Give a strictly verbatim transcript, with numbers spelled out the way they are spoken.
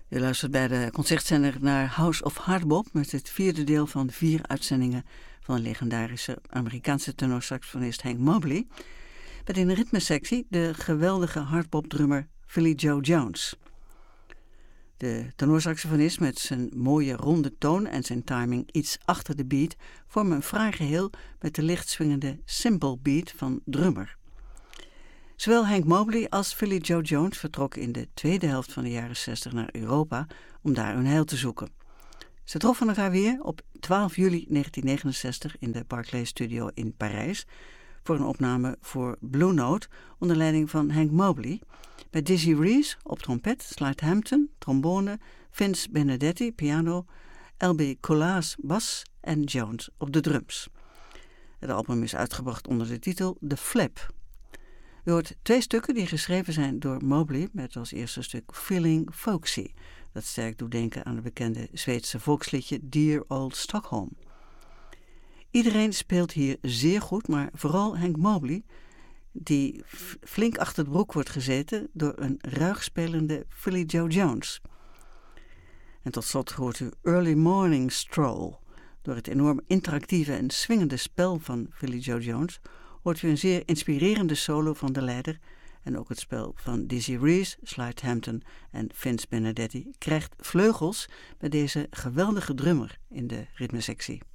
U luistert bij de concertzender naar House of Hardbop met het vierde deel van vier uitzendingen van de legendarische Amerikaanse tenorsaxofonist Hank Mobley, met in de ritmesectie de geweldige hardbopdrummer Philly Joe Jones. De tenorsaxofonist met zijn mooie ronde toon en zijn timing iets achter de beat vormen een fraai geheel met de licht swingende simple beat van drummer. Zowel Hank Mobley als Philly Joe Jones vertrokken in de tweede helft van de jaren zestig naar Europa om daar hun heil te zoeken. Ze troffen elkaar weer op twaalf juli negentien negenenzestig in de Barclay Studio in Parijs voor een opname voor Blue Note onder leiding van Hank Mobley, met Dizzy Reese op trompet, Slide Hampton, trombone, Vince Benedetti, piano, L B Colas, bas en Jones op de drums. Het album is uitgebracht onder de titel The Flip. U hoort twee stukken die geschreven zijn door Mobley met als eerste stuk Feeling Folksy, dat sterk doet denken aan het bekende Zweedse volksliedje Dear Old Stockholm. Iedereen speelt hier zeer goed, maar vooral Hank Mobley, die flink achter de broek wordt gezeten door een ruig spelende Philly Joe Jones. En tot slot hoort u Early Morning Stroll. Door het enorm interactieve en swingende spel van Philly Joe Jones hoort u een zeer inspirerende solo van de leider en ook het spel van Dizzy Reese, Slide Hampton en Vince Benedetti krijgt vleugels bij deze geweldige drummer in de ritmesectie.